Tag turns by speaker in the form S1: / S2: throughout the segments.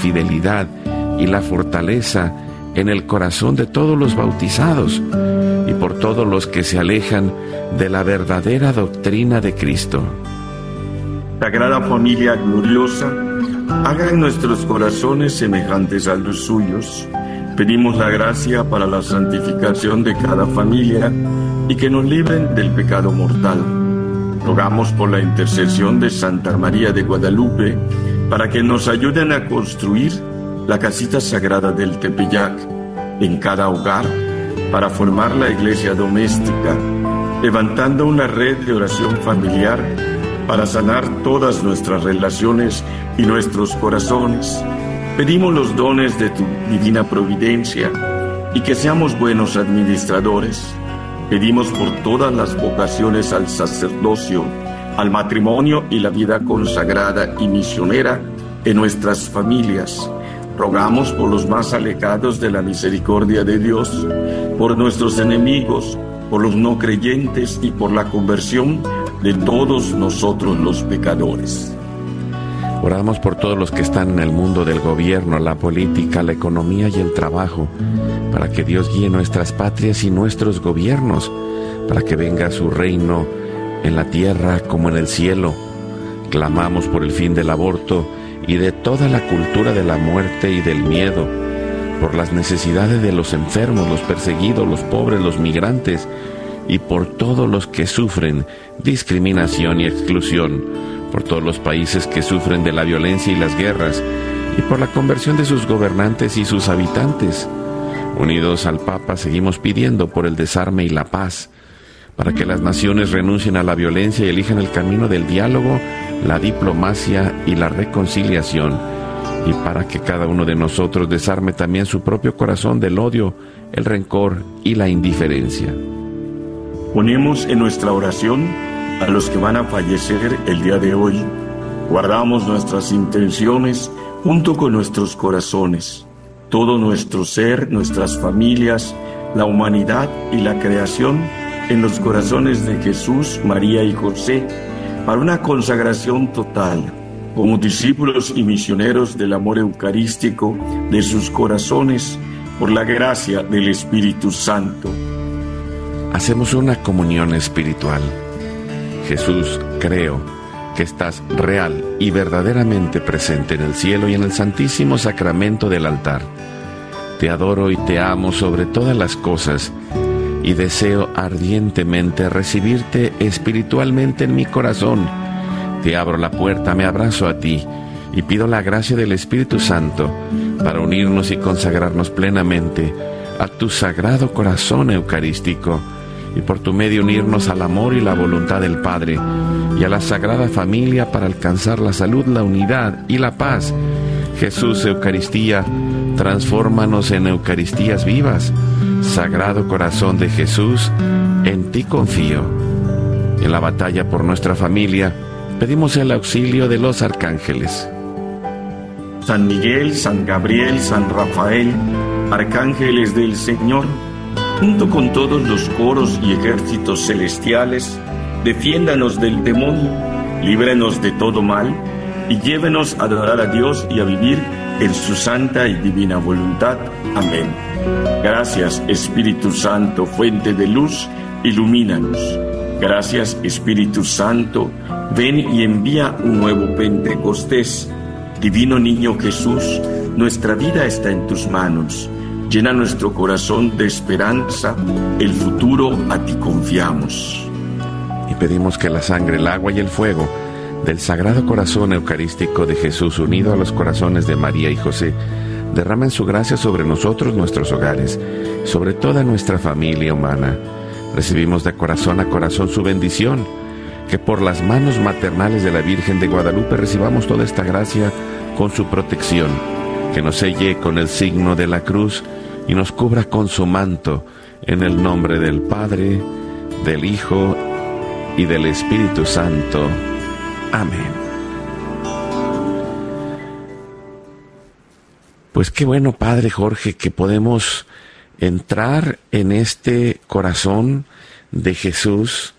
S1: fidelidad y la fortaleza en el corazón de todos los bautizados y por todos los que se alejan de la verdadera doctrina de Cristo.
S2: Sagrada Familia gloriosa, haga en nuestros corazones semejantes a los suyos. Pedimos la gracia para la santificación de cada familia y que nos libren del pecado mortal. Rogamos por la intercesión de Santa María de Guadalupe para que nos ayuden a construir la casita sagrada del Tepeyac en cada hogar para formar la iglesia doméstica, levantando una red de oración familiar para sanar todas nuestras relaciones y nuestros corazones. Pedimos los dones de tu divina providencia y que seamos buenos administradores. Pedimos por todas las vocaciones al sacerdocio, al matrimonio y la vida consagrada y misionera en nuestras familias. Rogamos por los más alejados de la misericordia de Dios, por nuestros enemigos, por los no creyentes y por la conversión de todos nosotros los pecadores.
S1: Oramos por todos los que están en el mundo del gobierno, la política, la economía y el trabajo, para que Dios guíe nuestras patrias y nuestros gobiernos, para que venga su reino en la tierra como en el cielo. Clamamos por el fin del aborto y de toda la cultura de la muerte y del miedo, por las necesidades de los enfermos, los perseguidos, los pobres, los migrantes, y por todos los que sufren discriminación y exclusión, por todos los países que sufren de la violencia y las guerras, y por la conversión de sus gobernantes y sus habitantes. Unidos al Papa, seguimos pidiendo por el desarme y la paz, para que las naciones renuncien a la violencia y elijan el camino del diálogo, la diplomacia y la reconciliación, y para que cada uno de nosotros desarme también su propio corazón del odio, el rencor y la indiferencia.
S2: Ponemos en nuestra oración a los que van a fallecer el día de hoy. Guardamos nuestras intenciones junto con nuestros corazones, todo nuestro ser, nuestras familias, la humanidad y la creación en los corazones de Jesús, María y José, para una consagración total, como discípulos y misioneros del amor eucarístico de sus corazones, por la gracia del Espíritu Santo.
S1: Hacemos una comunión espiritual. Jesús, creo que estás real y verdaderamente presente en el cielo y en el santísimo sacramento del altar. Te adoro y te amo sobre todas las cosas y deseo ardientemente recibirte espiritualmente en mi corazón. Te abro la puerta, me abrazo a ti y pido la gracia del Espíritu Santo para unirnos y consagrarnos plenamente a tu sagrado corazón eucarístico, y por tu medio unirnos al amor y la voluntad del Padre y a la Sagrada Familia para alcanzar la salud, la unidad y la paz. Jesús, Eucaristía, transfórmanos en Eucaristías vivas. Sagrado Corazón de Jesús, en ti confío. En la batalla por nuestra familia, pedimos el auxilio de los arcángeles.
S2: San Miguel, San Gabriel, San Rafael, arcángeles del Señor, junto con todos los coros y ejércitos celestiales, defiéndanos del demonio, líbranos de todo mal y llévenos a adorar a Dios y a vivir en su santa y divina voluntad. Amén. Gracias, Espíritu Santo, fuente de luz, ilumínanos. Gracias, Espíritu Santo, ven y envía un nuevo Pentecostés. Divino Niño Jesús, nuestra vida está en tus manos. Llena nuestro corazón de esperanza, el futuro a ti confiamos.
S1: Y pedimos que la sangre, el agua y el fuego del Sagrado Corazón Eucarístico de Jesús, unido a los corazones de María y José, derramen su gracia sobre nosotros, nuestros hogares, sobre toda nuestra familia humana. Recibimos de corazón a corazón su bendición, que por las manos maternales de la Virgen de Guadalupe recibamos toda esta gracia con su protección, que nos selle con el signo de la cruz y nos cubra con su manto, en el nombre del Padre, del Hijo y del Espíritu Santo. Amén. Pues qué bueno, Padre Jorge, que podemos entrar en este corazón de Jesús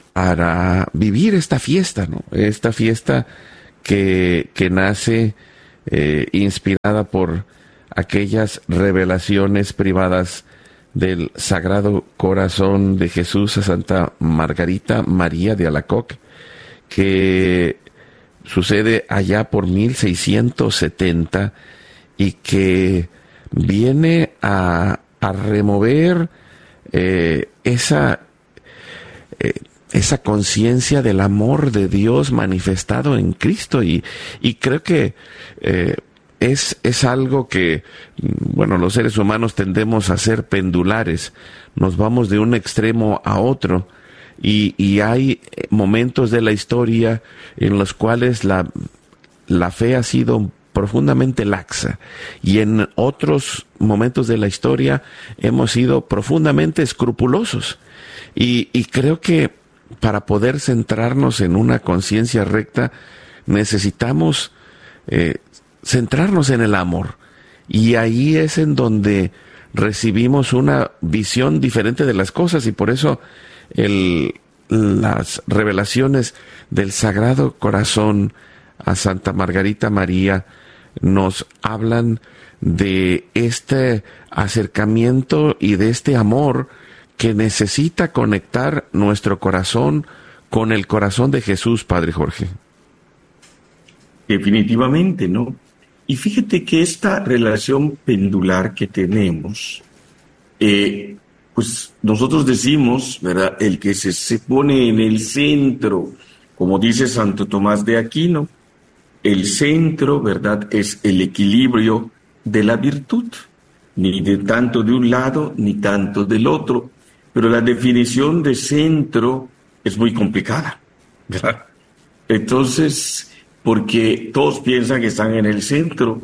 S1: para vivir esta fiesta, ¿no? Esta fiesta que nace inspirada por aquellas revelaciones privadas del Sagrado Corazón de Jesús a Santa Margarita María de Alacoque, que sucede allá por 1670 y que viene a remover esa conciencia del amor de Dios manifestado en Cristo, y creo que es algo que, bueno, los seres humanos tendemos a ser pendulares, nos vamos de un extremo a otro, y hay momentos de la historia en los cuales la fe ha sido profundamente laxa, y en otros momentos de la historia hemos sido profundamente escrupulosos, y creo que para poder centrarnos en una conciencia recta necesitamos centrarnos en el amor, y ahí es en donde recibimos una visión diferente de las cosas, y por eso las revelaciones del Sagrado Corazón a Santa Margarita María nos hablan de este acercamiento y de este amor que necesita conectar nuestro corazón con el corazón de Jesús, Padre Jorge.
S2: Definitivamente, ¿no? Y fíjate que esta relación pendular que tenemos, pues nosotros decimos, ¿verdad?, el que se pone en el centro, como dice Santo Tomás de Aquino, el centro, ¿verdad?, es el equilibrio de la virtud, ni de tanto de un lado ni tanto del otro. Pero la definición de centro es muy complicada, ¿verdad? Entonces, porque todos piensan que están en el centro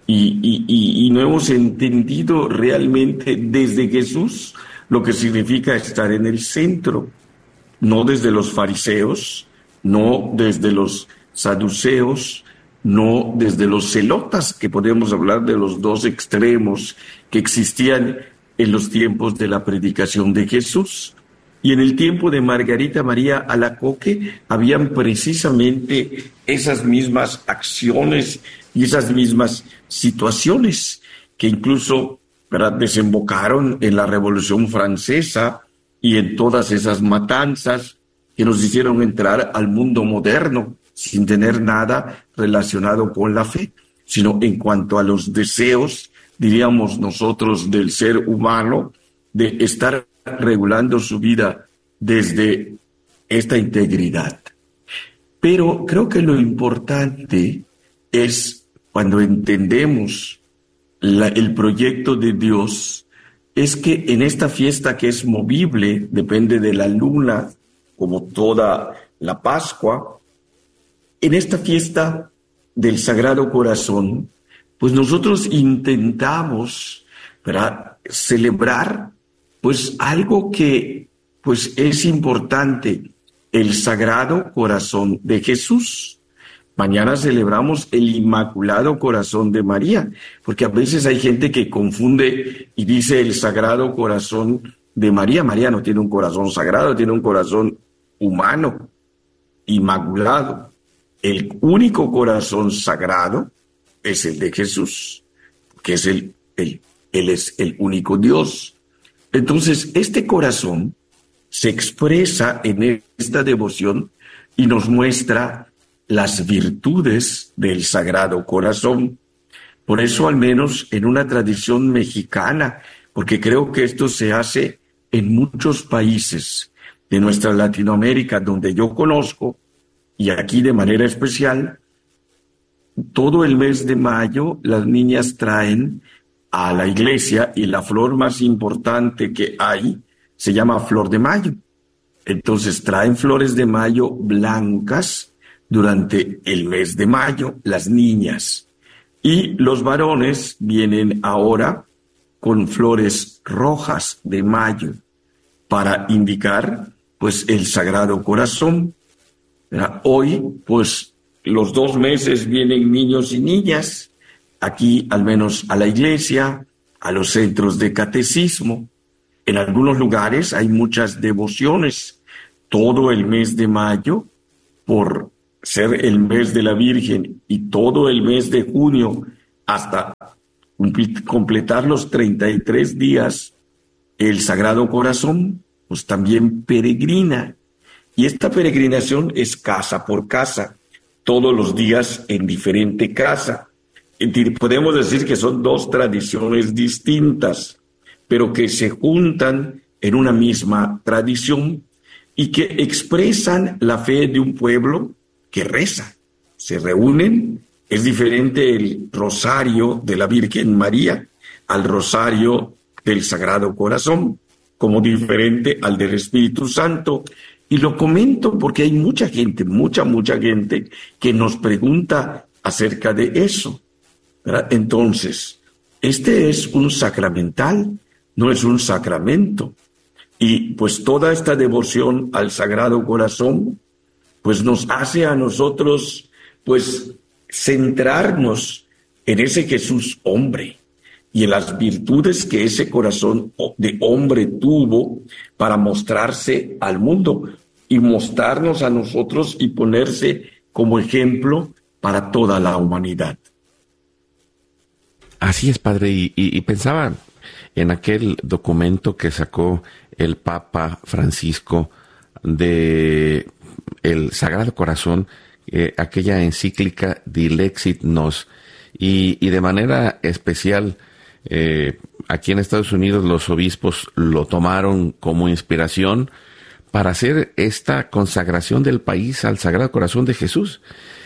S2: y no hemos entendido realmente desde Jesús lo que significa estar en el centro, no desde los fariseos, no desde los saduceos, no desde los celotas, que podemos hablar de los dos extremos que existían en los tiempos de la predicación de Jesús. Y en el tiempo de Margarita María Alacoque habían precisamente esas mismas acciones y esas mismas situaciones que incluso, ¿verdad?, desembocaron en la Revolución Francesa y en todas esas matanzas que nos hicieron entrar al mundo moderno sin tener nada relacionado con la fe, sino en cuanto a los deseos, diríamos nosotros, del ser humano, de estar regulando su vida desde esta integridad. Pero creo que lo importante es, cuando entendemos el proyecto de Dios, es que en esta fiesta que es movible, depende de la luna, como toda la Pascua, en esta fiesta del Sagrado Corazón, pues nosotros intentamos, ¿verdad?, celebrar pues algo que pues es importante, el Sagrado Corazón de Jesús. Mañana celebramos el Inmaculado Corazón de María, porque a veces hay gente que confunde y dice el Sagrado Corazón de María. María no tiene un corazón sagrado, tiene un corazón humano, inmaculado. El único corazón sagrado es el de Jesús, que es Él es el único Dios. Entonces, este corazón se expresa en esta devoción y nos muestra las virtudes del Sagrado Corazón. Por eso, al menos en una tradición mexicana, porque creo que esto se hace en muchos países de nuestra Latinoamérica, donde yo conozco, y aquí de manera especial, todo el mes de mayo las niñas traen a la iglesia, y la flor más importante que hay se llama flor de mayo. Entonces traen flores de mayo blancas durante el mes de mayo, las niñas. Y los varones vienen ahora con flores rojas de mayo para indicar pues el Sagrado Corazón. Hoy pues los 2 meses vienen niños y niñas, aquí al menos a la iglesia, a los centros de catecismo. En algunos lugares hay muchas devociones todo el mes de mayo por ser el mes de la Virgen y todo el mes de junio hasta completar los 33 días, el Sagrado Corazón pues también peregrina. Y esta peregrinación es casa por casa, todos los días en diferente casa. Podemos decir que son dos tradiciones distintas, pero que se juntan en una misma tradición y que expresan la fe de un pueblo que reza. Se reúnen, es diferente el rosario de la Virgen María al rosario del Sagrado Corazón, como diferente al del Espíritu Santo. Y lo comento porque hay mucha gente, mucha gente que nos pregunta acerca de eso, ¿verdad? Entonces, este es un sacramental, no es un sacramento. Y pues toda esta devoción al Sagrado Corazón, pues nos hace a nosotros, pues, centrarnos en ese Jesús hombre y en las virtudes que ese corazón de hombre tuvo para mostrarse al mundo y mostrarnos a nosotros y ponerse como ejemplo para toda la humanidad.
S1: Así es, padre, y pensaba en aquel documento que sacó el Papa Francisco de el Sagrado Corazón, aquella encíclica Dilexit Nos, y de manera especial aquí en Estados Unidos los obispos lo tomaron como inspiración para hacer esta consagración del país al Sagrado Corazón de Jesús.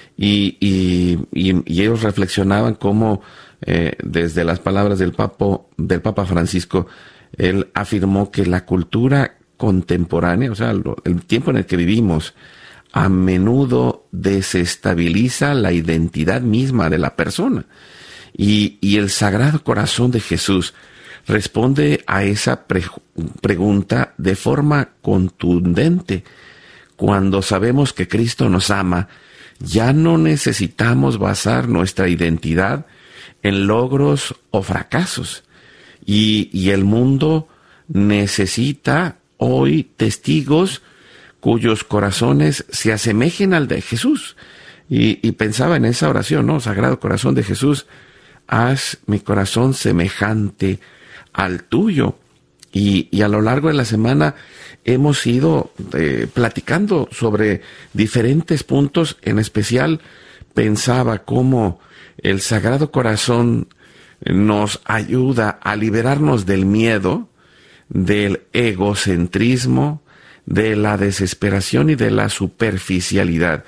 S1: Y ellos reflexionaban cómo desde las palabras del Papa Francisco, él afirmó que la cultura contemporánea, o sea, el tiempo en el que vivimos, a menudo desestabiliza la identidad misma de la persona. Y el Sagrado Corazón de Jesús responde a esa pregunta de forma contundente. Cuando sabemos que Cristo nos ama, ya no necesitamos basar nuestra identidad en logros o fracasos. Y el mundo necesita hoy testigos cuyos corazones se asemejen al de Jesús. Y pensaba en esa oración, ¿no? Sagrado Corazón de Jesús, haz mi corazón semejante al tuyo. Y a lo largo de la semana hemos ido platicando sobre diferentes puntos. En especial pensaba cómo el Sagrado Corazón nos ayuda a liberarnos del miedo, del egocentrismo, de la desesperación y de la superficialidad.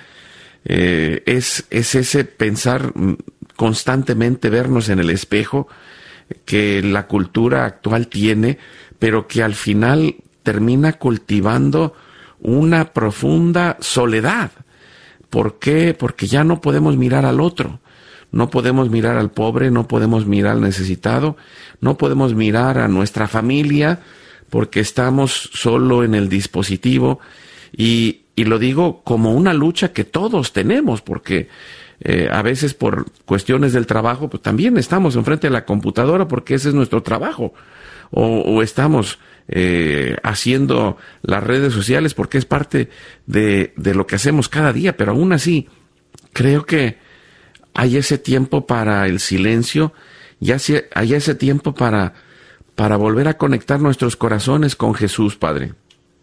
S1: Es ese pensar constantemente, vernos en el espejo que la cultura actual tiene, pero que al final termina cultivando una profunda soledad. ¿Por qué? Porque ya no podemos mirar al otro, no podemos mirar al pobre, no podemos mirar al necesitado, no podemos mirar a nuestra familia, porque estamos solo en el dispositivo. Y lo digo como una lucha que todos tenemos, porque a veces por cuestiones del trabajo, pues también estamos enfrente de la computadora porque ese es nuestro trabajo, o estamos haciendo las redes sociales porque es parte de lo que hacemos cada día, pero aún así creo que hay ese tiempo para el silencio, hay ese tiempo para volver a conectar nuestros corazones con Jesús, Padre.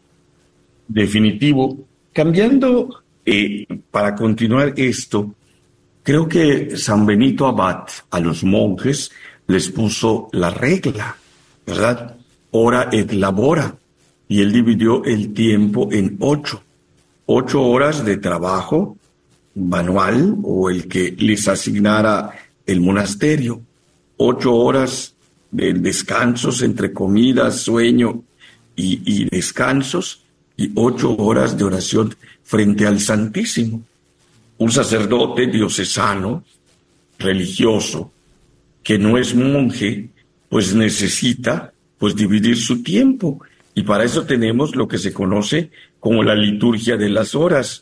S2: Definitivo. Cambiando, para continuar esto, creo que San Benito Abad a los monjes les puso la regla, ¿verdad? Ora et labora. Y él dividió el tiempo en 8 horas de trabajo manual o el que les asignara el monasterio, 8 horas de descansos entre comidas, sueño y descansos, y 8 horas de oración frente al Santísimo. Un sacerdote diocesano, religioso, que no es monje, pues necesita dividir su tiempo. Y para eso tenemos lo que se conoce como la liturgia de las horas,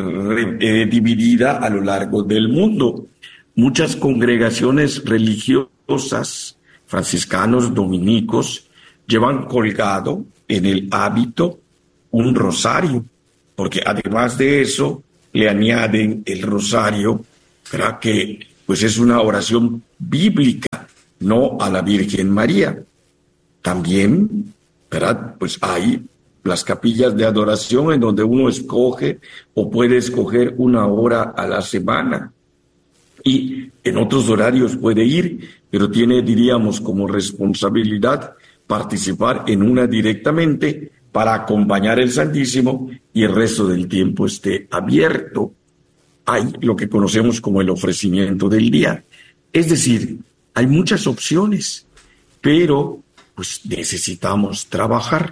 S2: dividida a lo largo del mundo. Muchas congregaciones religiosas, franciscanos, dominicos, llevan colgado en el hábito un rosario, porque además de eso, le añaden el rosario, ¿verdad? Que pues es una oración bíblica, no a la Virgen María. También, ¿verdad? Pues hay las capillas de adoración en donde uno escoge o puede escoger una hora a la semana. Y en otros horarios puede ir, pero tiene, diríamos, como responsabilidad participar en una directamente para acompañar el Santísimo y el resto del tiempo esté abierto. Hay lo que conocemos como el ofrecimiento del día. Es decir, hay muchas opciones, pero pues necesitamos trabajar.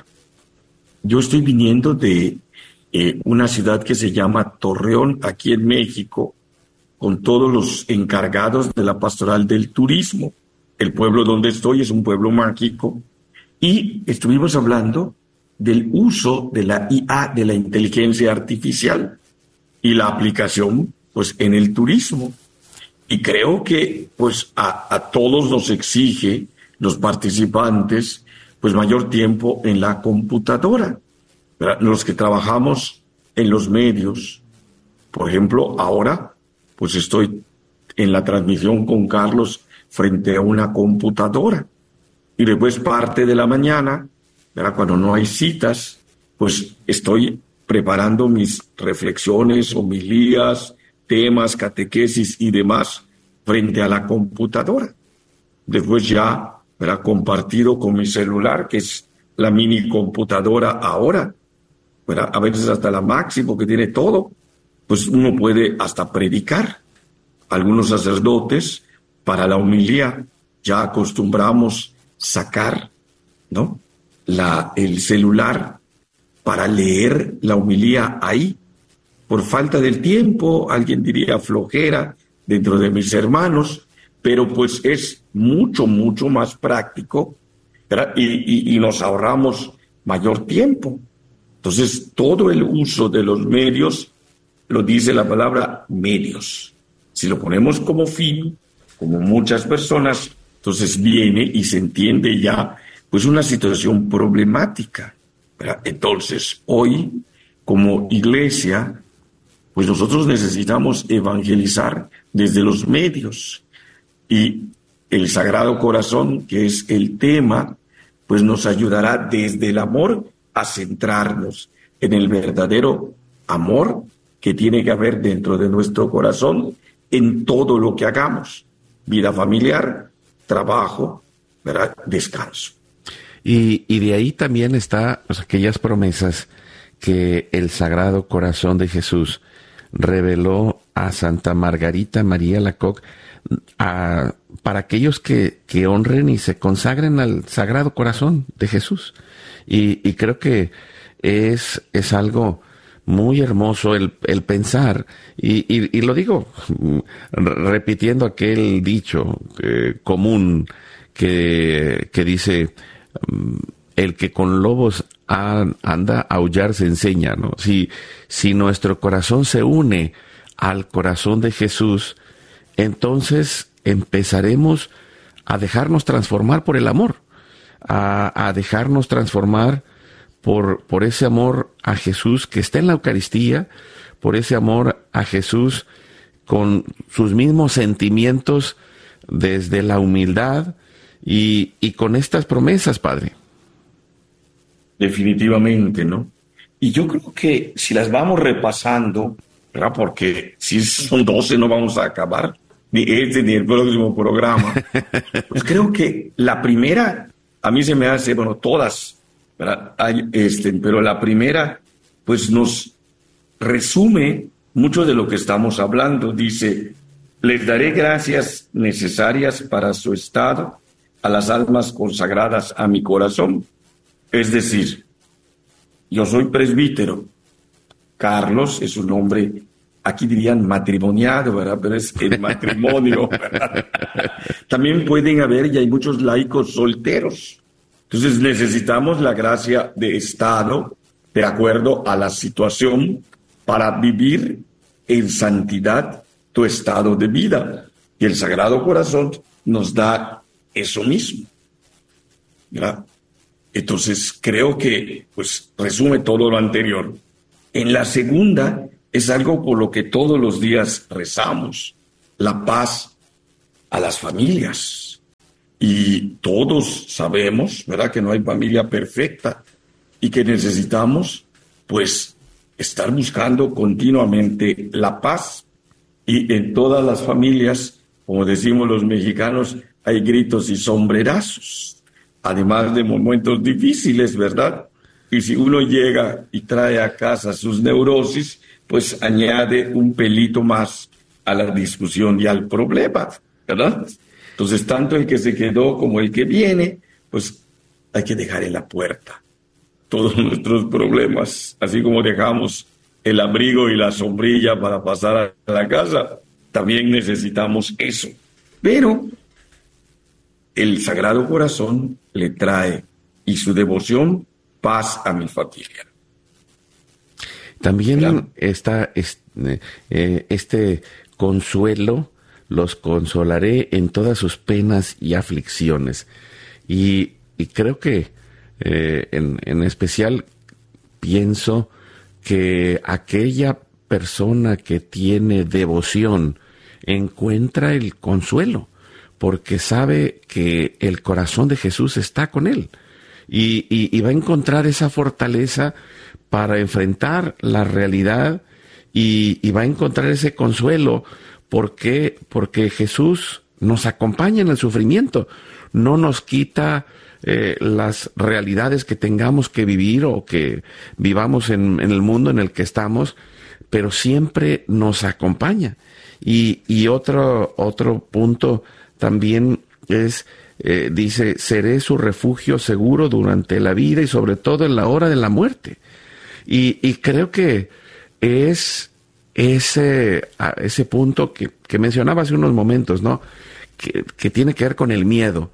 S2: Yo estoy viniendo de una ciudad que se llama Torreón, aquí en México, con todos los encargados de la pastoral del turismo. El pueblo donde estoy es un pueblo mágico y estuvimos hablando del uso de la IA, de la inteligencia artificial y la aplicación pues en el turismo. Y creo que pues a todos nos exige, los participantes, pues mayor tiempo en la computadora. ¿Verdad? Los que trabajamos en los medios, por ejemplo, ahora pues estoy en la transmisión con Carlos frente a una computadora. Y después parte de la mañana, ¿verdad? Cuando no hay citas, pues estoy preparando mis reflexiones, homilías, temas, catequesis y demás frente a la computadora. Después ya, ¿verdad? Compartido con mi celular, que es la mini computadora ahora, ¿verdad? A veces hasta la Máximo, que tiene todo, pues uno puede hasta predicar. Algunos sacerdotes, para la homilía, ya acostumbramos sacar, ¿no? El celular para leer la homilía ahí. Por falta del tiempo, alguien diría flojera dentro de mis hermanos, pero pues es mucho, mucho más práctico, ¿verdad? Y nos ahorramos mayor tiempo. Entonces, todo el uso de los medios, lo dice la palabra medios. Si lo ponemos como fin, como muchas personas, entonces viene y se entiende ya pues una situación problemática, ¿verdad? Entonces, hoy, como iglesia, pues nosotros necesitamos evangelizar desde los medios. Y el Sagrado Corazón, que es el tema, pues nos ayudará desde el amor a centrarnos en el verdadero amor que tiene que haber dentro de nuestro corazón en todo lo que hagamos. Vida familiar, trabajo, ¿verdad? Descanso.
S1: Y de ahí también está pues, aquellas promesas que el Sagrado Corazón de Jesús reveló a Santa Margarita María Alacoque para aquellos que honren y se consagren al Sagrado Corazón de Jesús. Y creo que es algo muy hermoso el pensar, y lo digo repitiendo aquel dicho común que dice, el que con lobos anda a aullar se enseña, ¿no? Si nuestro corazón se une al corazón de Jesús, entonces empezaremos a dejarnos transformar por el amor, a dejarnos transformar por ese amor a Jesús que está en la Eucaristía, por ese amor a Jesús con sus mismos sentimientos desde la humildad y con estas promesas, Padre.
S2: Definitivamente, ¿no? Y yo creo que si las vamos repasando, ¿verdad? Porque si son 12 no vamos a acabar, ni este ni el próximo programa. Pues creo que la primera, a mí se me hace, bueno, todas, ¿verdad? Pero la primera, pues nos resume mucho de lo que estamos hablando. Dice, les daré gracias necesarias para su estado a las almas consagradas a mi corazón. Es decir, yo soy presbítero. Carlos es un hombre, aquí dirían matrimoniado, ¿verdad? Pero es el matrimonio, ¿verdad? También pueden haber, y hay muchos laicos solteros. Entonces necesitamos la gracia de estado, de acuerdo a la situación, para vivir en santidad tu estado de vida. Y el Sagrado Corazón nos da eso mismo, ¿verdad? Entonces creo que pues resume todo lo anterior. En la segunda es algo por lo que todos los días rezamos, la paz a las familias. Y todos sabemos, ¿verdad?, que no hay familia perfecta y que necesitamos, pues, estar buscando continuamente la paz. Y en todas las familias, como decimos los mexicanos, hay gritos y sombrerazos, además de momentos difíciles, ¿verdad? Y si uno llega y trae a casa sus neurosis, pues añade un pelito más a la discusión y al problema, ¿verdad? Entonces, tanto el que se quedó como el que viene, pues hay que dejar en la puerta todos nuestros problemas, así como dejamos el abrigo y la sombrilla para pasar a la casa, también necesitamos eso. Pero el Sagrado Corazón le trae, y su devoción, paz a mi familia.
S1: También está este consuelo: los consolaré en todas sus penas y aflicciones. Y creo que en especial pienso que aquella persona que tiene devoción encuentra el consuelo, porque sabe que el corazón de Jesús está con él, y va a encontrar esa fortaleza para enfrentar la realidad, y va a encontrar ese consuelo porque Jesús nos acompaña en el sufrimiento, no nos quita las realidades que tengamos que vivir o que vivamos en el mundo en el que estamos, pero siempre nos acompaña. Y otro punto también es, dice: seré su refugio seguro durante la vida y sobre todo en la hora de la muerte. Y creo que es ese punto que mencionaba hace unos momentos, ¿no? Que tiene que ver con el miedo.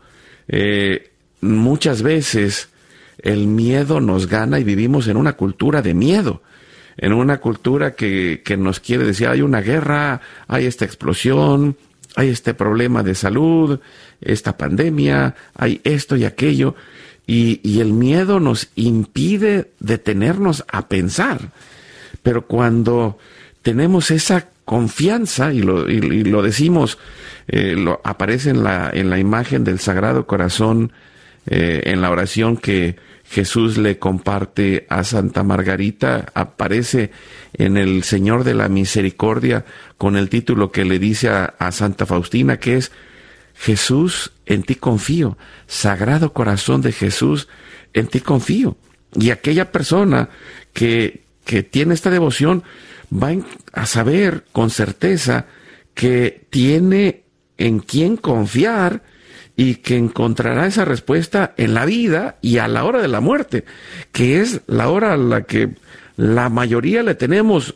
S1: Muchas veces el miedo nos gana y vivimos en una cultura de miedo, en una cultura que nos quiere decir: hay una guerra, hay esta explosión, hay este problema de salud, esta pandemia, hay esto y aquello, y el miedo nos impide detenernos a pensar. Pero cuando tenemos esa confianza, y lo decimos, aparece en la imagen del Sagrado Corazón, en la oración que Jesús le comparte a Santa Margarita, aparece en el Señor de la Misericordia con el título que le dice a Santa Faustina, que es: Jesús, en ti confío, Sagrado Corazón de Jesús, en ti confío. Y aquella persona que tiene esta devoción va a saber con certeza que tiene en quién confiar, y que encontrará esa respuesta en la vida y a la hora de la muerte, que es la hora a la que la mayoría le tenemos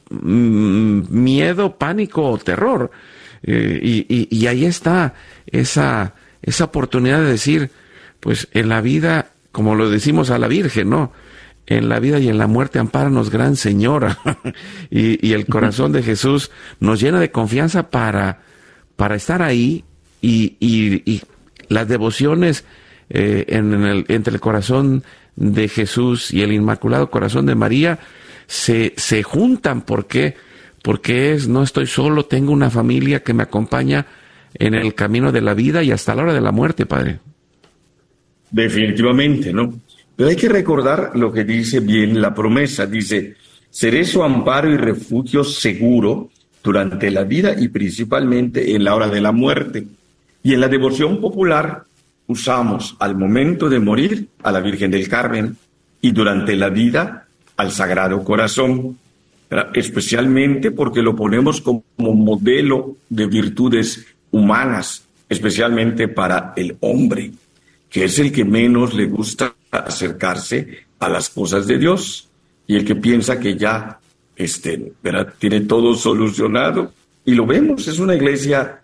S1: miedo, pánico o terror. Y ahí está esa oportunidad de decir, pues en la vida, como lo decimos a la Virgen, ¿no? En la vida y en la muerte, ampáranos, Gran Señora. y el corazón de Jesús nos llena de confianza para estar ahí, y las devociones entre el corazón de Jesús y el Inmaculado Corazón de María se juntan. ¿Por qué? Porque no estoy solo, tengo una familia que me acompaña en el camino de la vida y hasta la hora de la muerte, Padre.
S2: Definitivamente, ¿no? Pero hay que recordar lo que dice bien la promesa. Dice: seré su amparo y refugio seguro durante la vida y principalmente en la hora de la muerte. Y en la devoción popular usamos al momento de morir a la Virgen del Carmen, y durante la vida al Sagrado Corazón, especialmente porque lo ponemos como modelo de virtudes humanas, especialmente para el hombre, que es el que menos le gusta acercarse a las cosas de Dios, y el que piensa que ya tiene todo solucionado. Y lo vemos, es una iglesia,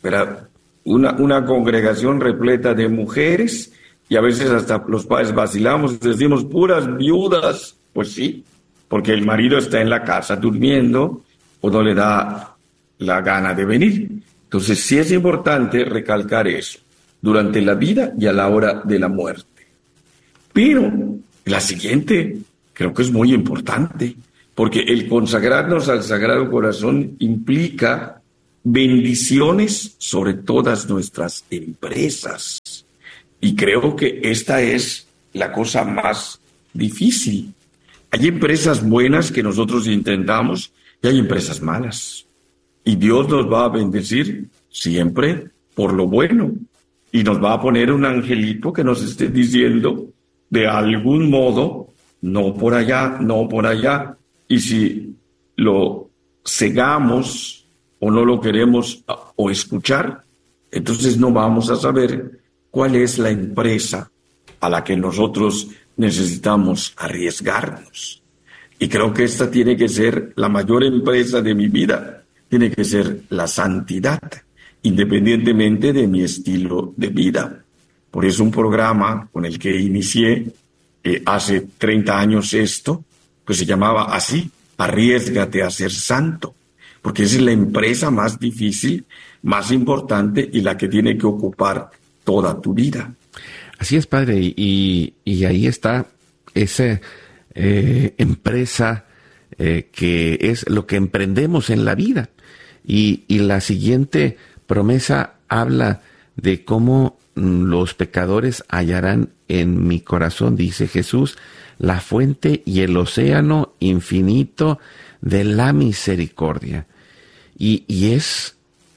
S2: una congregación repleta de mujeres, y a veces hasta los padres vacilamos y decimos: puras viudas. Pues sí, porque el marido está en la casa durmiendo o no le da la gana de venir. Entonces sí es importante recalcar eso, durante la vida y a la hora de la muerte. Pero la siguiente creo que es muy importante, porque el consagrarnos al Sagrado Corazón implica bendiciones sobre todas nuestras empresas. Y creo que esta es la cosa más difícil. Hay empresas buenas que nosotros intentamos y hay empresas malas. Y Dios nos va a bendecir siempre por lo bueno. Y nos va a poner un angelito que nos esté diciendo de algún modo, no por allá, no por allá. Y si lo cegamos o no lo queremos o escuchar, entonces no vamos a saber cuál es la empresa a la que nosotros necesitamos arriesgarnos. Y creo que esta tiene que ser la mayor empresa de mi vida, tiene que ser la santidad, independientemente de mi estilo de vida. Por eso un programa con el que inicié hace 30 años esto, pues se llamaba así, Arriésgate a ser santo, porque esa es la empresa más difícil, más importante y la que tiene que ocupar toda tu vida.
S1: Así es, padre, y ahí está esa empresa que es lo que emprendemos en la vida. Y la siguiente promesa habla de cómo los pecadores hallarán en mi corazón, dice Jesús, la fuente y el océano infinito de la misericordia. Y es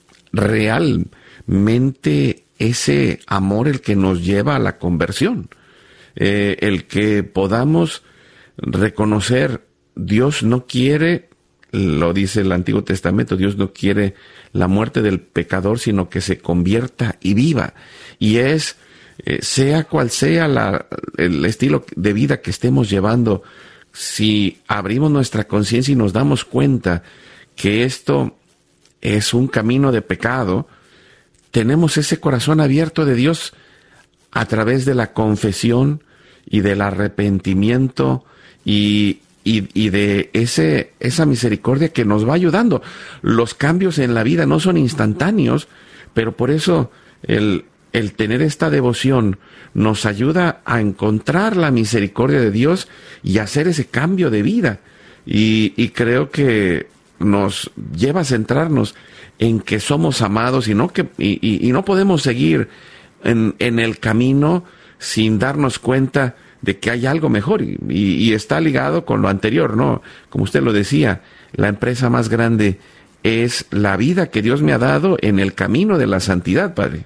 S1: realmente ese amor el que nos lleva a la conversión, el que podamos reconocer, Dios no quiere, lo dice el Antiguo Testamento, Dios no quiere la muerte del pecador, sino que se convierta y viva. Y es, sea cual sea el estilo de vida que estemos llevando, si abrimos nuestra conciencia y nos damos cuenta que esto es un camino de pecado, tenemos ese corazón abierto de Dios a través de la confesión y del arrepentimiento y de esa misericordia que nos va ayudando. Los cambios en la vida no son instantáneos, pero por eso el tener esta devoción nos ayuda a encontrar la misericordia de Dios y hacer ese cambio de vida. Y creo que nos lleva a centrarnos en que somos amados y no podemos seguir en el camino sin darnos cuenta de que hay algo mejor y está ligado con lo anterior, ¿no? Como usted lo decía, la empresa más grande es la vida que Dios me ha dado en el camino de la santidad, padre.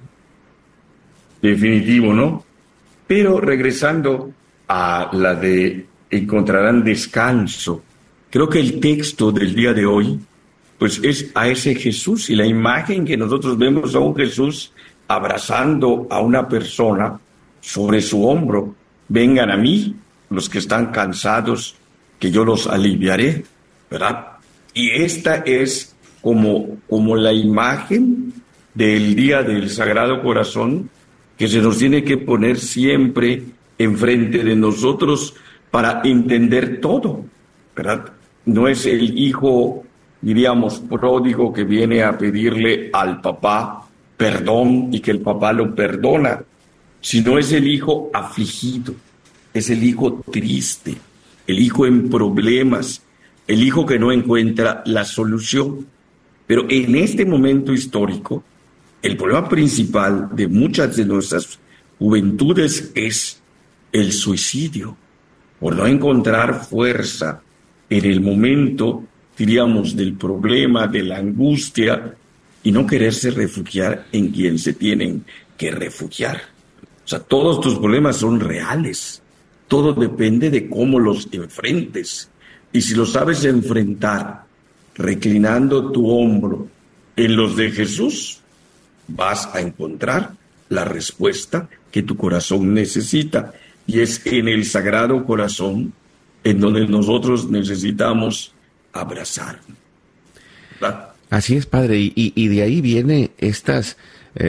S2: Definitivo, ¿no? Pero regresando a la de encontrarán descanso, creo que el texto del día de hoy, pues es a ese Jesús y la imagen que nosotros vemos a un Jesús abrazando a una persona sobre su hombro. Vengan a mí, los que están cansados, que yo los aliviaré, ¿verdad? Y esta es como la imagen del día del Sagrado Corazón que se nos tiene que poner siempre enfrente de nosotros para entender todo, ¿verdad? No es el hijo, diríamos, pródigo que viene a pedirle al papá perdón y que el papá lo perdona, sino es el hijo afligido, es el hijo triste, el hijo en problemas, el hijo que no encuentra la solución. Pero en este momento histórico, el problema principal de muchas de nuestras juventudes es el suicidio, por no encontrar fuerza en el momento, diríamos, del problema, de la angustia, y no quererse refugiar en quien se tienen que refugiar. O sea, todos tus problemas son reales. Todo depende de cómo los enfrentes. Y si lo sabes enfrentar, reclinando tu hombro en los de Jesús, vas a encontrar la respuesta que tu corazón necesita. Y es en el Sagrado Corazón en donde nosotros necesitamos abrazar, ¿verdad?
S1: Así es, padre, y de ahí viene estas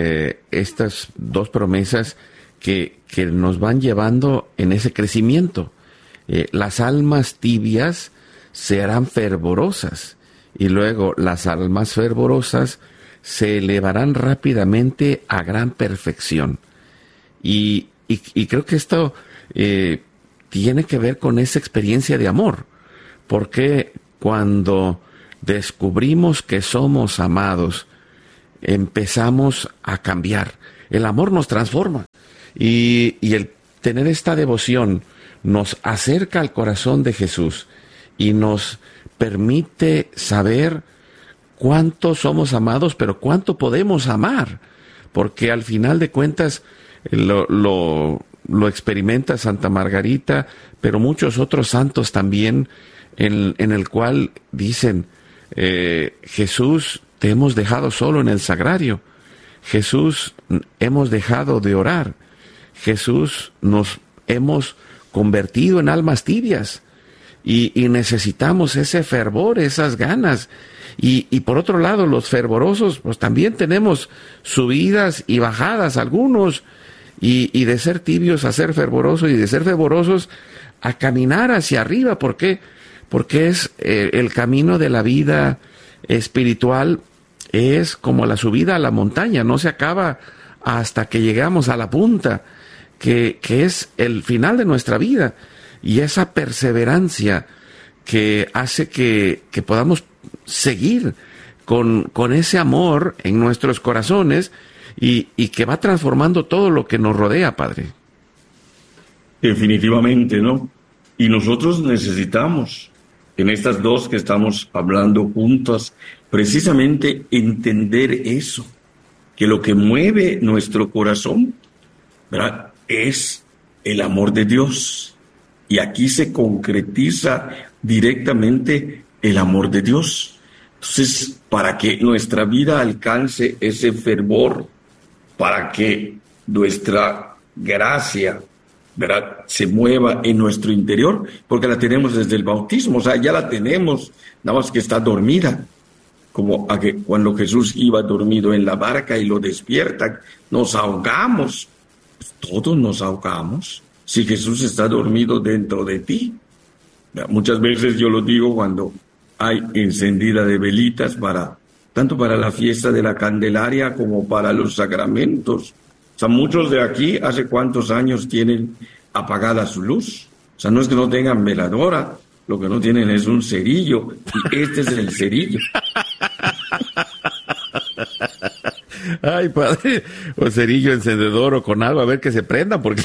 S1: dos promesas que nos van llevando en ese crecimiento. Las almas tibias se harán fervorosas, y luego las almas fervorosas se elevarán rápidamente a gran perfección. Y creo que esto tiene que ver con esa experiencia de amor, ¿Por qué cuando descubrimos que somos amados, empezamos a cambiar? El amor nos transforma y el tener esta devoción nos acerca al corazón de Jesús y nos permite saber cuánto somos amados, pero cuánto podemos amar, porque al final de cuentas lo experimenta Santa Margarita, pero muchos otros santos también, en el cual dicen, Jesús, te hemos dejado solo en el sagrario, Jesús, hemos dejado de orar, Jesús, nos hemos convertido en almas tibias y necesitamos ese fervor, esas ganas. Y por otro lado, los fervorosos, pues también tenemos subidas y bajadas algunos, y de ser tibios a ser fervorosos, y de ser fervorosos a caminar hacia arriba. ¿Por qué? Porque es el camino de la vida espiritual, es como la subida a la montaña, no se acaba hasta que llegamos a la punta, que es el final de nuestra vida, y esa perseverancia que hace que podamos seguir con ese amor en nuestros corazones y que va transformando todo lo que nos rodea, Padre.
S2: Definitivamente, ¿no? Y nosotros necesitamos, en estas dos que estamos hablando juntas, precisamente entender eso, que lo que mueve nuestro corazón, ¿verdad?, es el amor de Dios. Y aquí se concretiza directamente el amor de Dios. Entonces, para que nuestra vida alcance ese fervor, para que nuestra gracia, ¿verdad?, se mueva en nuestro interior, porque la tenemos desde el bautismo, o sea, ya la tenemos, nada más que está dormida, como cuando Jesús iba dormido en la barca y lo despiertan, nos ahogamos, pues todos nos ahogamos, si Jesús está dormido dentro de ti. Muchas veces yo lo digo cuando hay encendida de velitas tanto para la fiesta de la Candelaria como para los sacramentos. O sea, muchos de aquí hace cuántos años tienen apagada su luz. O sea, no es que no tengan veladora, lo que no tienen es un cerillo, y este es el cerillo.
S1: Ay, Padre, o cerillo encendedor o con algo, a ver que se prenda, porque...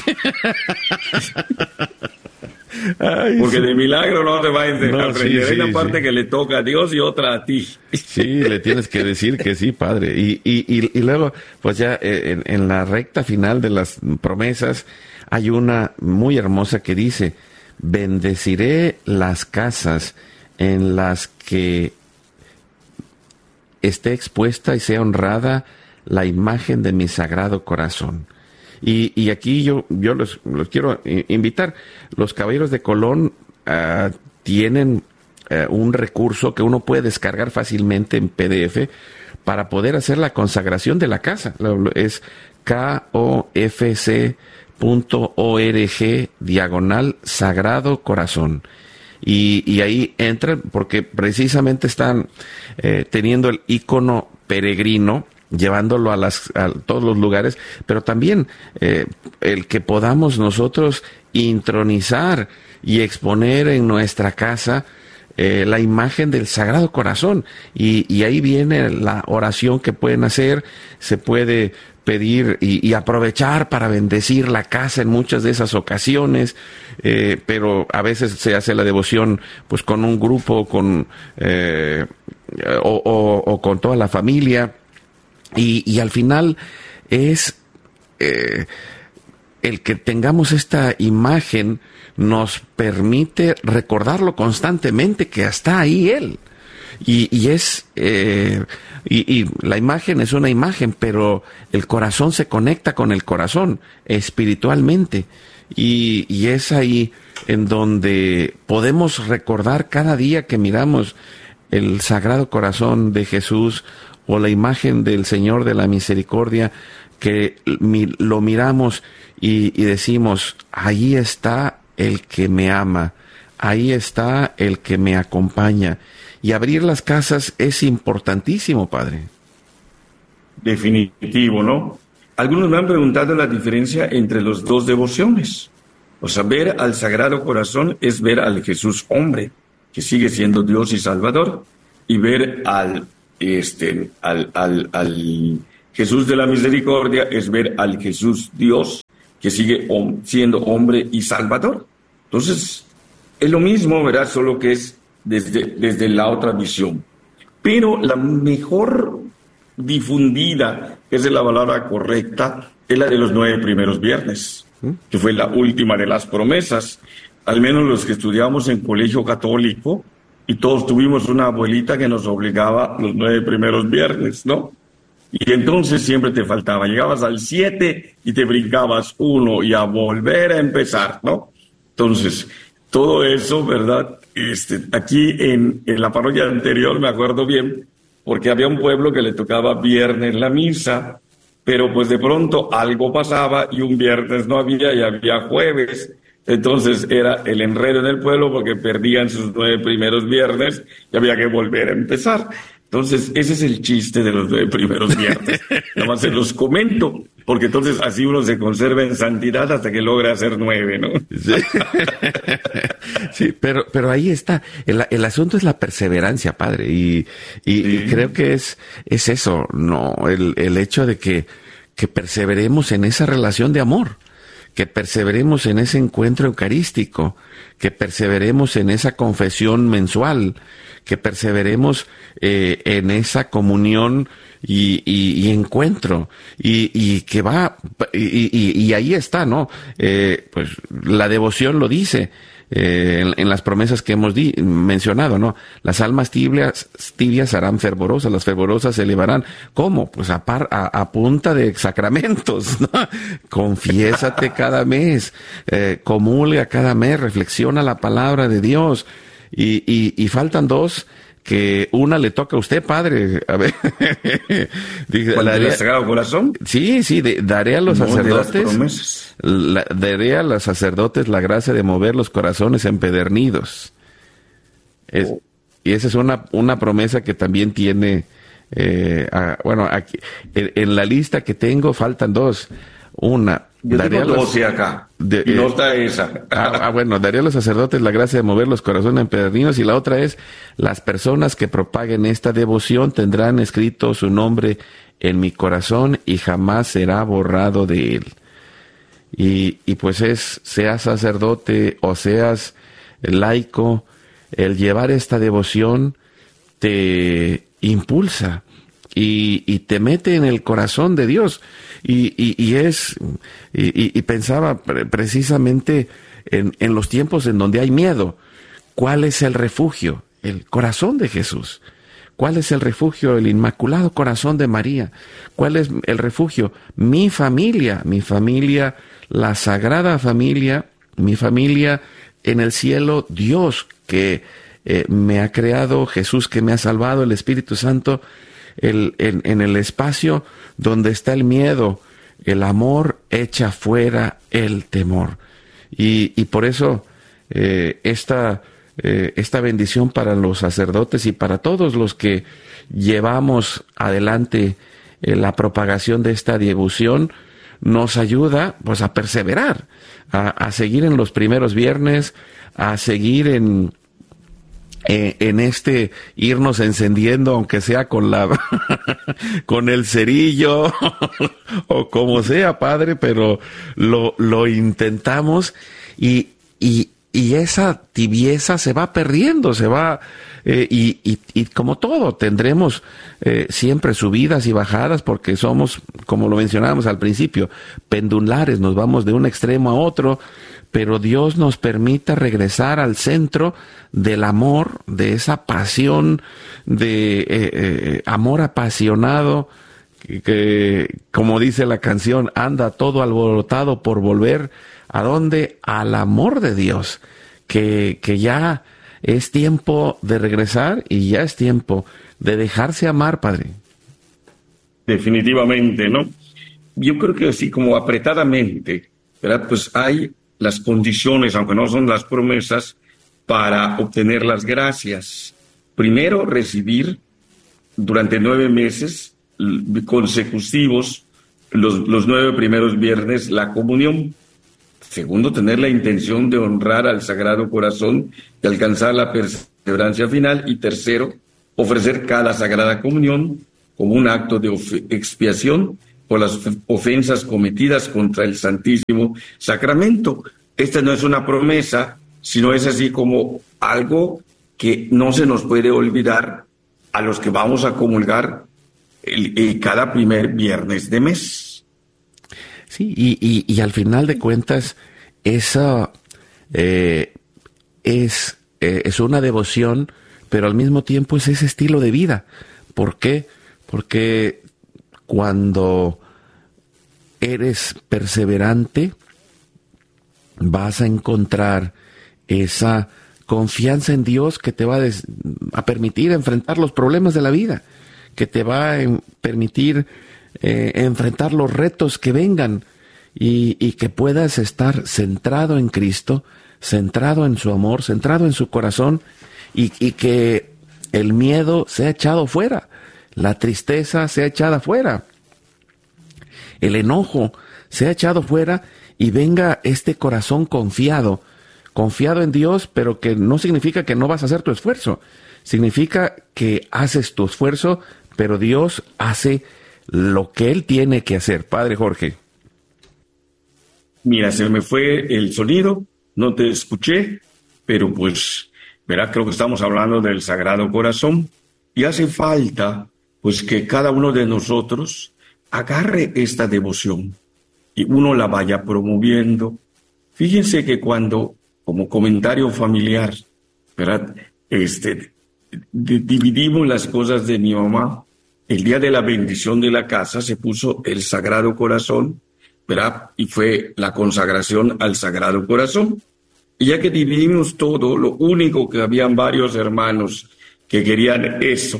S1: Ay,
S2: porque de milagro no te va a aprender. Hay una parte
S1: sí,
S2: que le toca a Dios y otra a ti.
S1: Sí, le tienes que decir que sí, Padre. Y luego, pues ya en la recta final de las promesas, hay una muy hermosa que dice, bendeciré las casas en las que esté expuesta y sea honrada la imagen de mi sagrado corazón. Y aquí yo los quiero invitar. Los Caballeros de Colón tienen un recurso que uno puede descargar fácilmente en PDF para poder hacer la consagración de la casa. Es kofc.org/Sagrado Corazón. Y ahí entran porque precisamente están teniendo el icono peregrino, llevándolo a todos los lugares, pero también el que podamos nosotros intronizar y exponer en nuestra casa la imagen del Sagrado Corazón, y ahí viene la oración que pueden hacer, se puede pedir y aprovechar para bendecir la casa en muchas de esas ocasiones, pero a veces se hace la devoción pues con un grupo, o con toda la familia. Y al final es el que tengamos esta imagen nos permite recordarlo constantemente que está ahí Él. Y la imagen es una imagen, pero el corazón se conecta con el corazón espiritualmente. Y es ahí en donde podemos recordar cada día que miramos el Sagrado Corazón de Jesús o la imagen del Señor de la Misericordia, que lo miramos y decimos, ahí está el que me ama, ahí está el que me acompaña. Y abrir las casas es importantísimo, Padre.
S2: Definitivo, ¿no? Algunos me han preguntado la diferencia entre las dos devociones. O sea, ver al Sagrado Corazón es ver al Jesús hombre. que sigue siendo Dios y Salvador, y ver al Jesús de la misericordia es ver al Jesús Dios, que sigue siendo hombre y Salvador. Entonces, es lo mismo, ¿verdad? Solo que es desde la otra visión. Pero la mejor difundida, que es la palabra correcta, es la de los 9 primeros viernes, que fue la última de las promesas. Al menos los que estudiamos en colegio católico, y todos tuvimos una abuelita que nos obligaba los 9 primeros viernes, ¿no? Y entonces siempre te faltaba. Llegabas al 7 y te brincabas 1 y a volver a empezar, ¿no? Entonces, todo eso, ¿verdad? Aquí en la parroquia anterior me acuerdo bien, porque había un pueblo que le tocaba viernes la misa, pero pues de pronto algo pasaba y un viernes no había y había jueves. Entonces era el enredo en el pueblo porque perdían sus 9 primeros viernes y había que volver a empezar. Entonces, ese es el chiste de los 9 primeros viernes. Nada más se los comento, porque entonces así uno se conserva en santidad hasta que logra hacer 9, ¿no?
S1: Sí, sí, pero ahí está. El asunto es la perseverancia, padre. Y creo que es eso, ¿no? El hecho de que perseveremos en esa relación de amor, que perseveremos en ese encuentro eucarístico, que perseveremos en esa confesión mensual, que perseveremos en esa comunión y encuentro, y que va, y ahí está, ¿no? Pues la devoción lo dice, en las promesas que hemos mencionado, ¿no? Las almas tibias serán fervorosas, las fervorosas se elevarán. ¿Cómo? Pues a punta de sacramentos, ¿no? Confiésate cada mes, comulga cada mes, reflexiona la palabra de Dios, y faltan 2, que una le toca a usted, padre. A ver.
S2: ¿Cuál del Sagrado Corazón?
S1: Sí, daré a los sacerdotes. Daré a los sacerdotes la gracia de mover los corazones empedernidos. Y esa es una promesa que también tiene. Aquí, en la lista que tengo faltan 2. Una.
S2: Yo tengo 12 acá, y no está esa.
S1: Daré a los sacerdotes la gracia de mover los corazones empedernidos, y la otra es: las personas que propaguen esta devoción tendrán escrito su nombre en mi corazón y jamás será borrado de él. Y pues seas sacerdote o seas laico, el llevar esta devoción te impulsa y te mete en el corazón de Dios. Y pensaba precisamente en los tiempos en donde hay miedo. ¿Cuál es el refugio? El corazón de Jesús. ¿Cuál es el refugio? El Inmaculado Corazón de María. ¿Cuál es el refugio? Mi familia, la Sagrada Familia, mi familia en el cielo, Dios que me ha creado, Jesús que me ha salvado, el Espíritu Santo. En el espacio donde está el miedo, el amor echa fuera el temor. Y por eso esta bendición para los sacerdotes y para todos los que llevamos adelante la propagación de esta devoción nos ayuda pues a perseverar, a seguir en los primeros viernes, a seguir en irnos encendiendo, aunque sea con con el cerillo o como sea, padre, pero lo intentamos y esa tibieza se va perdiendo, y como todo, tendremos siempre subidas y bajadas, porque somos, como lo mencionábamos al principio, pendulares, nos vamos de un extremo a otro, pero Dios nos permita regresar al centro del amor, de esa pasión, de amor apasionado, que como dice la canción, anda todo alborotado por volver, ¿a dónde? Al amor de Dios, que ya es tiempo de regresar y ya es tiempo de dejarse amar, padre.
S2: Definitivamente, ¿no? Yo creo que así como apretadamente, ¿verdad? Pues hay las condiciones, aunque no son las promesas, para obtener las gracias. Primero, recibir durante 9 meses consecutivos, los 9 primeros viernes, la comunión. Segundo, tener la intención de honrar al Sagrado Corazón y alcanzar la perseverancia final. Y tercero, ofrecer cada Sagrada Comunión como un acto de expiación por las ofensas cometidas contra el Santísimo Sacramento. Esta no es una promesa, sino es así como algo que no se nos puede olvidar a los que vamos a comulgar cada primer viernes de mes.
S1: Sí, y al final de cuentas, esa es una devoción, pero al mismo tiempo es ese estilo de vida. ¿Por qué? Porque cuando eres perseverante, vas a encontrar esa confianza en Dios que te va a permitir enfrentar los problemas de la vida, que te va a permitir enfrentar los retos que vengan y que puedas estar centrado en Cristo, centrado en su amor, centrado en su corazón y que el miedo sea echado fuera, la tristeza sea echada fuera, el enojo sea echado fuera y venga este corazón confiado en Dios, pero que no significa que no vas a hacer tu esfuerzo, significa que haces tu esfuerzo, pero Dios hace lo que Él tiene que hacer. Padre Jorge.
S2: Mira, se me fue el sonido, no te escuché, pero pues, verá, creo que estamos hablando del Sagrado Corazón y hace falta, pues, que cada uno de nosotros agarre esta devoción y uno la vaya promoviendo. Fíjense que cuando, como comentario familiar, ¿verdad? Dividimos las cosas de mi mamá. El día de la bendición de la casa se puso el Sagrado Corazón, ¿verdad? Y fue la consagración al Sagrado Corazón. Y ya que dividimos todo, lo único que habían varios hermanos que querían eso,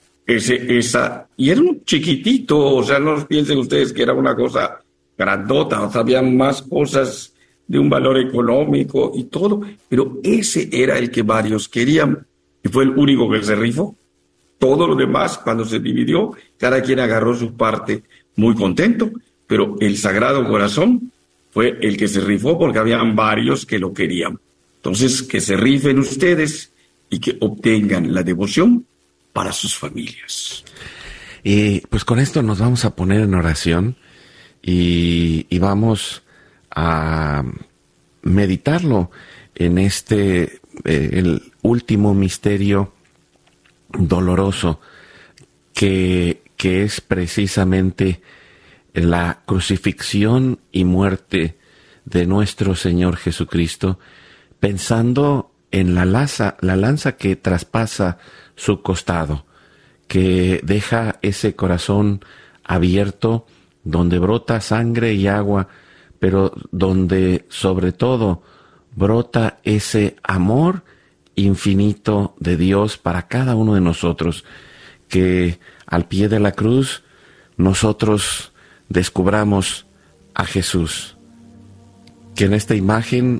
S2: y era un chiquitito, o sea, no piensen ustedes que era una cosa grandota, o sea, habían más cosas de un valor económico y todo, pero ese era el que varios querían, y fue el único que se rifó. Todo lo demás, cuando se dividió, cada quien agarró su parte muy contento, pero el Sagrado Corazón fue el que se rifó porque habían varios que lo querían. Entonces, que se rifen ustedes y que obtengan la devoción para sus familias.
S1: Y pues con esto nos vamos a poner en oración y vamos a meditarlo en el último misterio doloroso que es precisamente la crucifixión y muerte de nuestro Señor Jesucristo, pensando en la lanza que traspasa su costado, que deja ese corazón abierto donde brota sangre y agua, pero donde sobre todo brota ese amor infinito de Dios para cada uno de nosotros, que al pie de la cruz nosotros descubramos a Jesús, que en esta imagen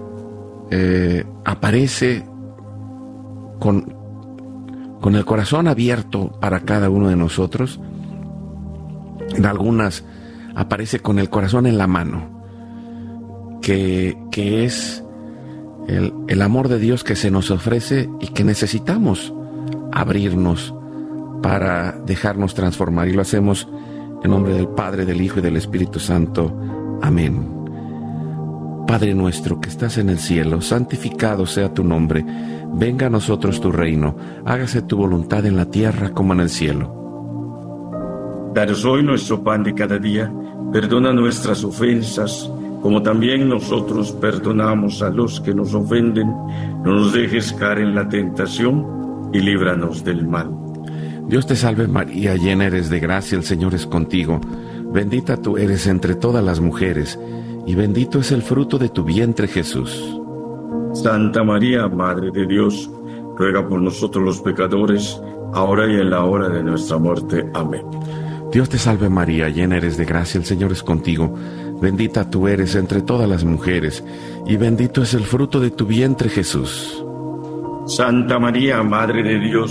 S1: aparece con el corazón abierto para cada uno de nosotros. En algunas aparece con el corazón en la mano, que es el amor de Dios que se nos ofrece y que necesitamos abrirnos para dejarnos transformar, y lo hacemos en nombre del Padre, del Hijo y del Espíritu Santo. Amén. Padre nuestro que estás en el cielo, santificado sea tu nombre. Venga a nosotros tu reino. Hágase tu voluntad en la tierra como en el cielo.
S2: Danos hoy nuestro pan de cada día. Perdona nuestras ofensas, como también nosotros perdonamos a los que nos ofenden. No nos dejes caer en la tentación y líbranos del mal.
S1: Dios te salve María, llena eres de gracia, el Señor es contigo. Bendita tú eres entre todas las mujeres, y bendito es el fruto de tu vientre, Jesús.
S2: Santa María, Madre de Dios, ruega por nosotros los pecadores, ahora y en la hora de nuestra muerte. Amén.
S1: Dios te salve María, llena eres de gracia, el Señor es contigo. Bendita tú eres entre todas las mujeres, y bendito es el fruto de tu vientre, Jesús.
S2: Santa María, Madre de Dios,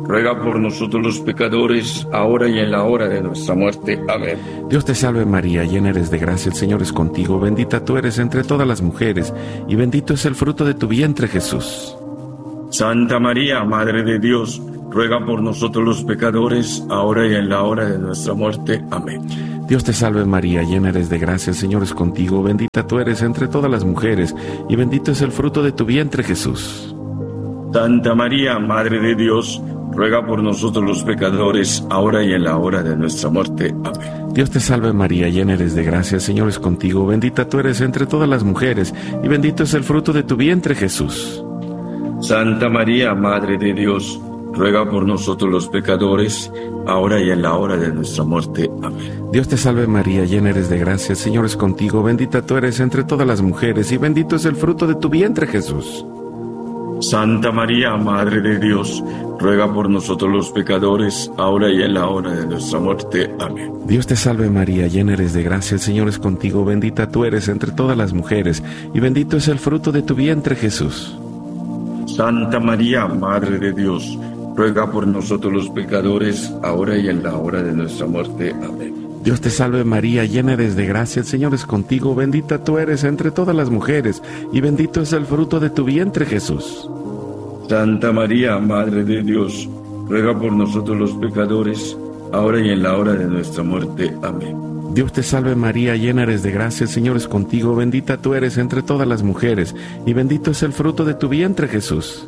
S2: ruega por nosotros los pecadores, ahora y en la hora de nuestra muerte. Amén.
S1: Dios te salve María, llena eres de gracia, el Señor es contigo, bendita tú eres entre todas las mujeres, y bendito es el fruto de tu vientre, Jesús.
S2: Santa María, Madre de Dios, ruega por nosotros los pecadores, ahora y en la hora de nuestra muerte. Amén.
S1: Dios te salve María, llena eres de gracia, el Señor es contigo, bendita tú eres entre todas las mujeres, y bendito es el fruto de tu vientre, Jesús.
S2: Santa María, Madre de Dios, ruega por nosotros los pecadores, ahora y en la hora de nuestra muerte. Amén.
S1: Dios te salve María, llena eres de gracia, el Señor es contigo, bendita tú eres entre todas las mujeres, y bendito es el fruto de tu vientre, Jesús.
S2: Santa María, Madre de Dios, ruega por nosotros los pecadores, ahora y en la hora de nuestra muerte. Amén.
S1: Dios te salve María, llena eres de gracia, el Señor es contigo, bendita tú eres entre todas las mujeres, y bendito es el fruto de tu vientre, Jesús.
S2: Santa María, Madre de Dios, ruega por nosotros los pecadores, ahora y en la hora de nuestra muerte. Amén.
S1: Dios te salve María, llena eres de gracia, el Señor es contigo, bendita tú eres entre todas las mujeres, y bendito es el fruto de tu vientre, Jesús.
S2: Santa María, Madre de Dios, ruega por nosotros los pecadores, ahora y en la hora de nuestra muerte. Amén.
S1: Dios te salve María, llena eres de gracia, el Señor es contigo, bendita tú eres entre todas las mujeres, y bendito es el fruto de tu vientre, Jesús.
S2: Santa María, Madre de Dios, ruega por nosotros los pecadores, ahora y en la hora de nuestra muerte. Amén.
S1: Dios te salve María, llena eres de gracia, el Señor es contigo, bendita tú eres entre todas las mujeres, y bendito es el fruto de tu vientre, Jesús.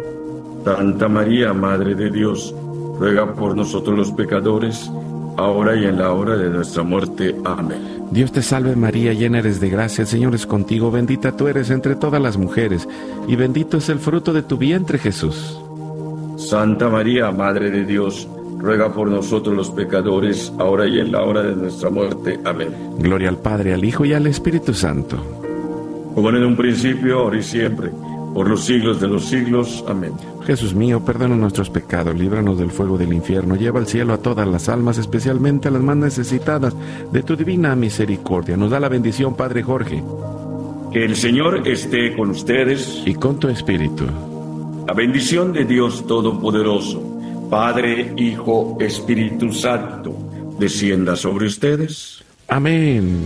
S2: Santa María, Madre de Dios, ruega por nosotros los pecadores, ahora y en la hora de nuestra muerte. Amén.
S1: Dios te salve María, llena eres de gracia, el Señor es contigo, bendita tú eres entre todas las mujeres, y bendito es el fruto de tu vientre, Jesús.
S2: Santa María, Madre de Dios, ruega por nosotros los pecadores, ahora y en la hora de nuestra muerte. Amén.
S1: Gloria al Padre, al Hijo y al Espíritu Santo.
S2: Como en un principio, ahora y siempre, por los siglos de los siglos. Amén.
S1: Jesús mío, perdona nuestros pecados, líbranos del fuego del infierno, lleva al cielo a todas las almas, especialmente a las más necesitadas de tu divina misericordia. Nos da la bendición, Padre Jorge.
S2: Que el Señor esté con ustedes.
S1: Y con tu espíritu.
S2: La bendición de Dios Todopoderoso, Padre, Hijo, Espíritu Santo, descienda sobre ustedes.
S1: Amén.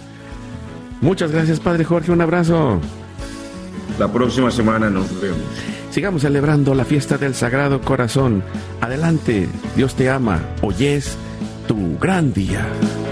S1: Muchas gracias, Padre Jorge, un abrazo.
S2: La próxima semana nos vemos.
S1: Sigamos celebrando la fiesta del Sagrado Corazón. Adelante, Dios te ama. Hoy es tu gran día.